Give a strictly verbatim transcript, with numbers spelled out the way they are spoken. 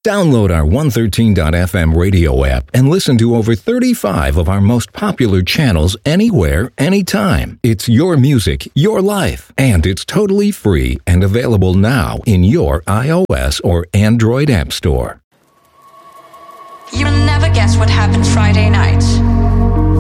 Download our one thirteen dot f m radio app and listen to over thirty-five of our most popular channels anywhere, anytime. It's your music, your life, and it's totally free and available now in your iOS or Android app store. You'll never guess what happened Friday night.